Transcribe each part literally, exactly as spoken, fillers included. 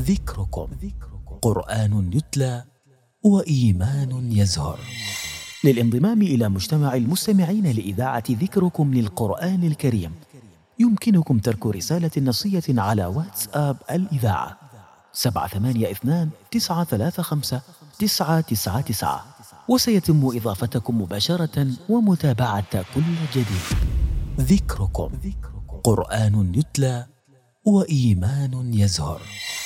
ذكركم قرآن يتلى وإيمان يزهر. للانضمام إلى مجتمع المستمعين لإذاعة ذكركم للقرآن الكريم يمكنكم ترك رسالة نصية على واتساب الإذاعة سبعة ثمانية اثنان تسعة ثلاثة خمسة تسعة تسعة تسعة، وسيتم إضافتكم مباشرة ومتابعة كل جديد. ذكركم قرآن يتلى وإيمان يزهر.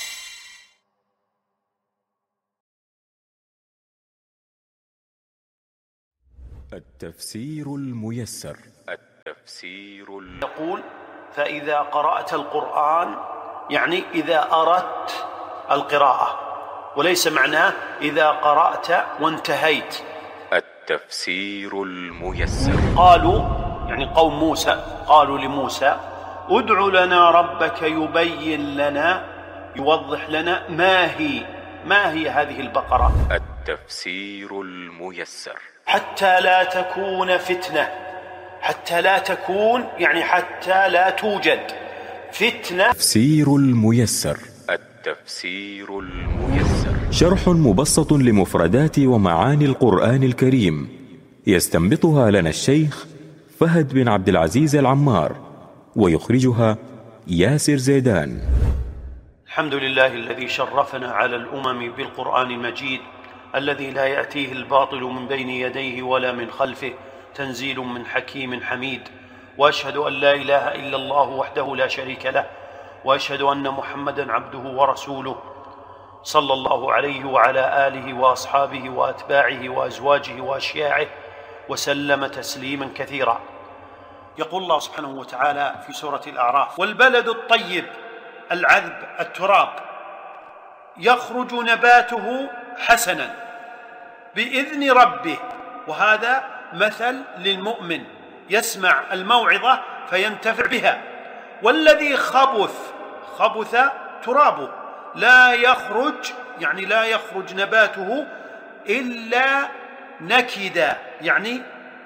التفسير الميسر. التفسير ال... يقول: فإذا قرأت القرآن يعني إذا أردت القراءة، وليس معناه إذا قرأت وانتهيت. التفسير الميسر. قالوا يعني قوم موسى قالوا لموسى: ادع لنا ربك يبين لنا يوضح لنا ما هي ما هي هذه البقرة. التفسير الميسر. حتى لا تكون فتنة، حتى لا تكون يعني حتى لا توجد فتنة. التفسير الميسر. التفسير الميسر شرح مبسط لمفردات ومعاني القرآن الكريم يستنبطها لنا الشيخ فهد بن عبد العزيز العمار، ويخرجها ياسر زيدان. الحمد لله الذي شرفنا على الأمم بالقرآن المجيد الذي لا يأتيه الباطل من بين يديه ولا من خلفه، تنزيل من حكيم حميد. وأشهد أن لا إله إلا الله وحده لا شريك له، وأشهد أن محمدًا عبده ورسوله صلى الله عليه وعلى آله وأصحابه وأتباعه وأزواجه وأشياعه وسلم تسليمًا كثيرا. يقول الله سبحانه وتعالى في سورة الأعراف: والبلد الطيب العذب التراب يخرج نباته حسنا بإذن ربه. وهذا مثل للمؤمن يسمع الموعظة فينتفع بها. والذي خبث خبث ترابه لا يخرج يعني لا يخرج نباته إلا نكدا يعني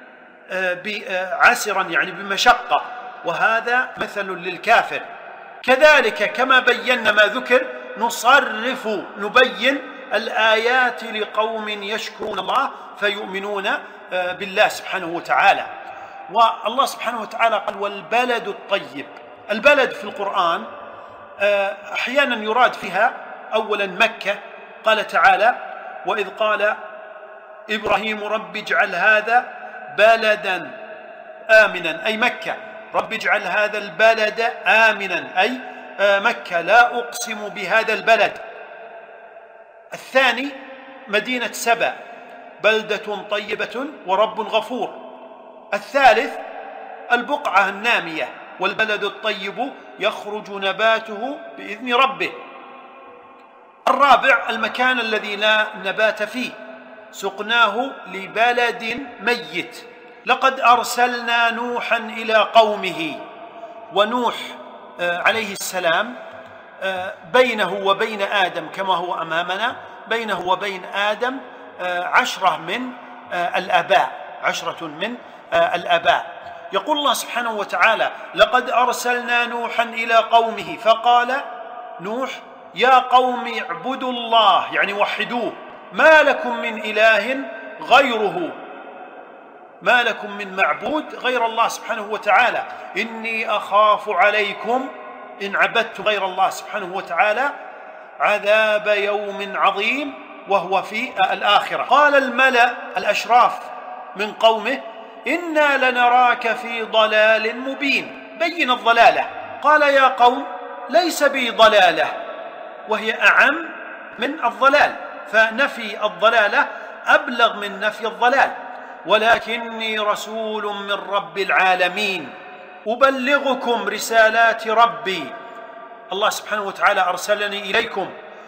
عسرا يعني بمشقة، وهذا مثل للكافر. كذلك كما بينا ما ذكر نصرف نبين الآيات لقوم يشكرون الله فيؤمنون بالله سبحانه وتعالى. والله سبحانه وتعالى قال: والبلد الطيب. البلد في القرآن أحيانا يراد فيها أولا مكة، قال تعالى: وإذ قال إبراهيم رب اجعل هذا بلدا آمنا، أي مكة. رب اجعل هذا البلد آمنا أي مكة، لا أقسم بهذا البلد. الثاني مدينة سبأ، بلدة طيبة ورب غفور. الثالث البقعة النامية، والبلد الطيب يخرج نباته بإذن ربه. الرابع المكان الذي لا نبات فيه، سقناه لبلد ميت. لقد أرسلنا نوحا إلى قومه. ونوح عليه السلام بينه وبين آدم كما هو أمامنا، بينه وبين آدم عشرة من الآباء عشرة من الآباء. يقول الله سبحانه وتعالى: لقد أرسلنا نوحا إلى قومه فقال نوح يا قوم اعبدوا الله يعني وحدوه، ما لكم من إله غيره، ما لكم من معبود غير الله سبحانه وتعالى، إني أخاف عليكم إن عبدت غير الله سبحانه وتعالى عذاب يوم عظيم، وهو في الآخرة. قال الملأ الأشراف من قومه: إنا لنراك في ضلال مبين. بين الضلالة. قال: يا قوم ليس بي ضلالة، وهي أعم من الضلال، فنفي الضلالة أبلغ من نفي الضلال. ولكني رسول من رب العالمين أبلغكم رسالات ربي. الله سبحانه وتعالى أرسلني إليكم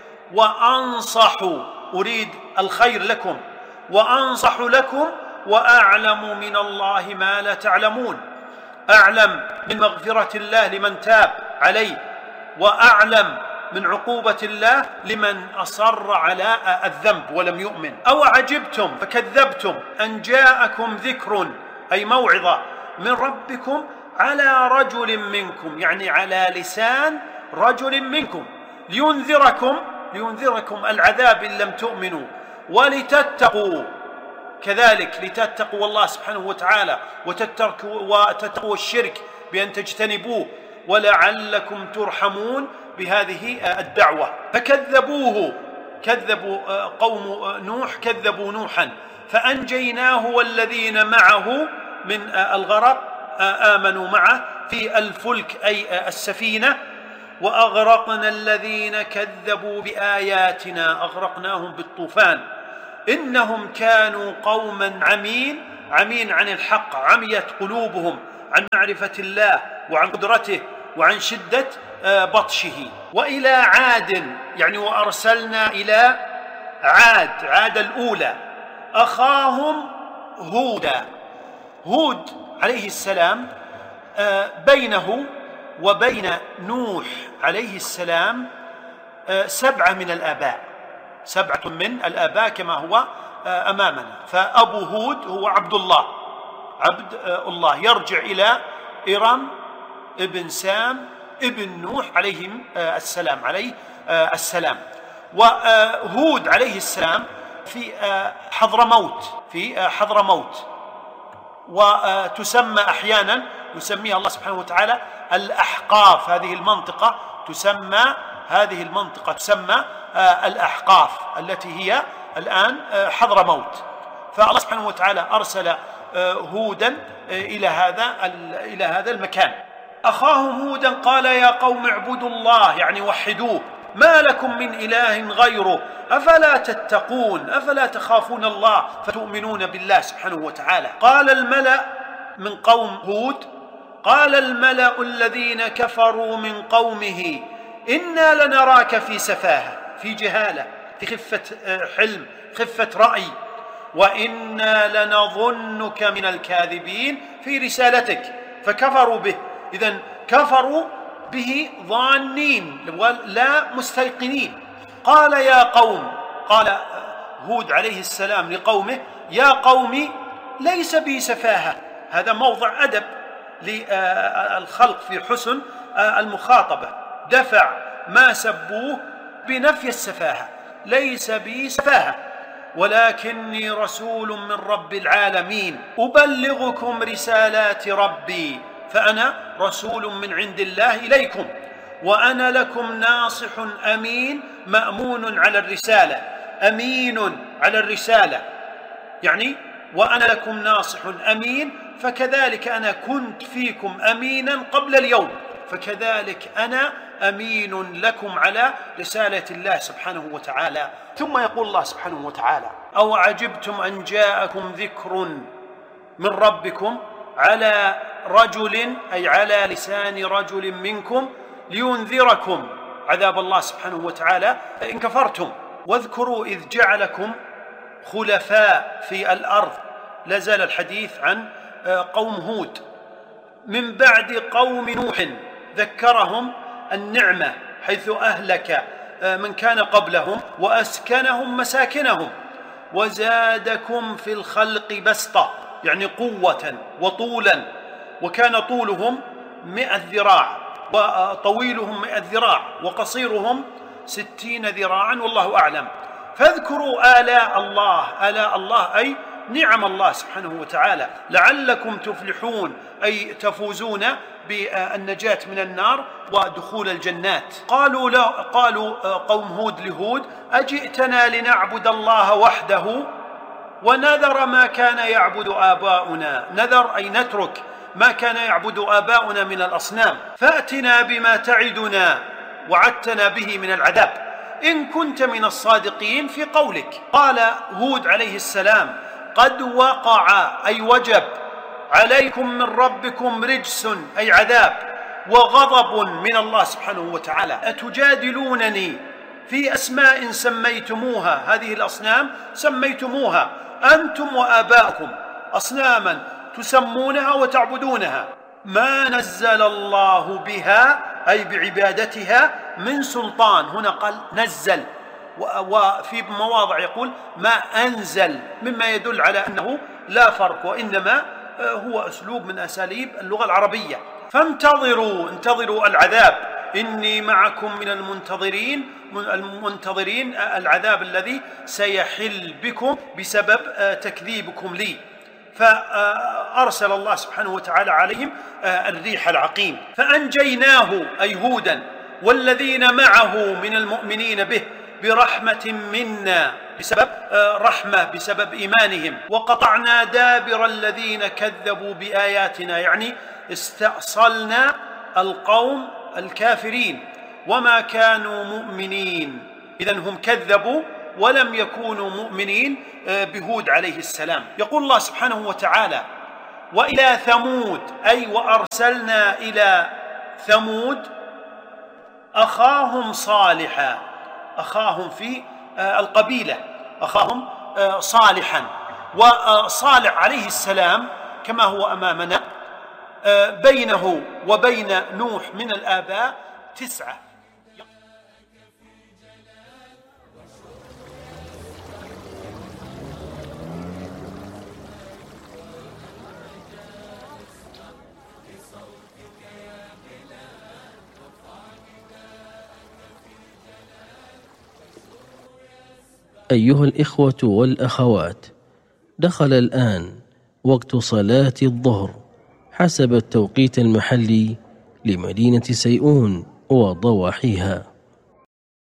وأنصح، أريد الخير لكم، وأنصح لكم، وأعلم من الله ما لا تعلمون. أعلم من مغفرة الله لمن تاب عليه، وأعلم من عقوبة الله لمن أصر على الذنب ولم يؤمن. أو عجبتم فكذبتم أن جاءكم ذكر أي موعظة من ربكم على رجل منكم، يعني على لسان رجل منكم، لينذركم لينذركم العذاب إن لم تؤمنوا ولتتقوا، كذلك لتتقوا الله سبحانه وتعالى وتتقوا الشرك بأن تجتنبوه ولعلكم ترحمون بهذه الدعوة. فكذبوه، كذبوا قوم نوح، كذبوا نوحا فأنجيناه والذين معه من الغرق، آمنوا معه في الفلك أي السفينة، وأغرقنا الذين كذبوا بآياتنا، أغرقناهم بالطوفان، إنهم كانوا قوما عمين، عمين عن الحق، عميت قلوبهم عن معرفة الله وعن قدرته وعن شدة بطشه. وإلى عاد، يعني وأرسلنا إلى عاد، عاد الأولى، أخاهم هودا. هود عليه السلام بينه وبين نوح عليه السلام سبعة من الآباء، سبعة من الآباء كما هو أمامنا. فأبو هود هو عبد الله، عبد الله، يرجع إلى إرم ابن سام ابن نوح عليهم السلام، عليه السلام. وهود عليه السلام في حضرموت، في حضرموت، وتسمى أحيانا، يسميها الله سبحانه وتعالى الأحقاف. هذه المنطقة تسمى هذه المنطقة تسمى الأحقاف التي هي الآن حضرموت. فالله سبحانه وتعالى أرسل هودا إلى هذا إلى هذا المكان. أخاهم هودا قال يا قوم اعبدوا الله، يعني وحدوه، ما لكم من إله غيره أفلا تتقون، أفلا تخافون الله فتؤمنون بالله سبحانه وتعالى. قال الملأ من قوم هود، قال الملأ الذين كفروا من قومه إنا لنراك في سفاهة، في جهالة، في خفة حلم، خفة رأي، وإنا لنظنك من الكاذبين في رسالتك. فكفروا به، إذن كفروا به ظانين لا مستيقنين. قال يا قوم، قال هود عليه السلام لقومه يا قوم ليس بي سفاهة. هذا موضع أدب للخلق في حسن المخاطبة، دفع ما سبوه بنفي السفاهة، ليس بي سفاهة ولكني رسول من رب العالمين أبلغكم رسالات ربي، فأنا رسول من عند الله إليكم، وأنا لكم ناصح أمين مأمون على الرسالة، أمين على الرسالة، يعني وأنا لكم ناصح أمين، فكذلك أنا كنت فيكم أمينا قبل اليوم، فكذلك أنا أمين لكم على رسالة الله سبحانه وتعالى. ثم يقول الله سبحانه وتعالى أو عجبتم أن جاءكم ذكر من ربكم على رجل، أي على لسان رجل منكم لينذركم عذاب الله سبحانه وتعالى إن كفرتم. واذكروا إذ جعلكم خلفاء في الأرض، لا زال الحديث عن قوم هود من بعد قوم نوح، ذكرهم النعمة حيث أهلك من كان قبلهم وأسكنهم مساكنهم، وزادكم في الخلق بسطة، يعني قوة وطولا، وكان طولهم مئة ذراع وطويلهم مئة ذراع وقصيرهم ستين ذراعا والله أعلم. فاذكروا آلاء الله، آلاء الله أي نعم الله سبحانه وتعالى لعلكم تفلحون، أي تفوزون بالنجاة من النار ودخول الجنات. قالوا لا قالوا قوم هود لهود أجئتنا لنعبد الله وحده ونذر ما كان يعبد آباؤنا، نذر أي نترك ما كان يعبد آباؤنا من الأصنام، فأتنا بما تعدنا وعدتنا به من العذاب إن كنت من الصادقين في قولك. قال هود عليه السلام قد وقع أي وجب عليكم من ربكم رجس أي عذاب وغضب من الله سبحانه وتعالى، أتجادلونني في أسماء سميتموها، هذه الأصنام سميتموها أنتم وآباؤكم، أصناما تسمونها وتعبدونها، ما نزل الله بها أي بعبادتها من سلطان. هنا قال نزل، وفي مواضع يقول ما أنزل، مما يدل على أنه لا فرق، وإنما هو أسلوب من أساليب اللغة العربية. فانتظروا، انتظروا العذاب إني معكم من المنتظرين المنتظرين العذاب الذي سيحل بكم بسبب تكذيبكم لي. فأرسل الله سبحانه وتعالى عليهم الريح العقيم فأنجيناه أي هودا والذين معه من المؤمنين به برحمة منا بسبب رحمة بسبب إيمانهم، وقطعنا دابر الذين كذبوا بآياتنا، يعني استأصلنا القوم الكافرين وما كانوا مؤمنين. إذن هم كذبوا ولم يكونوا مؤمنين بهود عليه السلام. يقول الله سبحانه وتعالى: وإلى ثمود أي وأرسلنا إلى ثمود أخاهم صالحا، أخاهم في القبيلة، أخاهم صالحا. وصالح عليه السلام كما هو أمامنا بينه وبين نوح من الآباء تسعة. أيها الإخوة والأخوات، دخل الآن وقت صلاة الظهر حسب التوقيت المحلي لمدينة سيئون وضواحيها.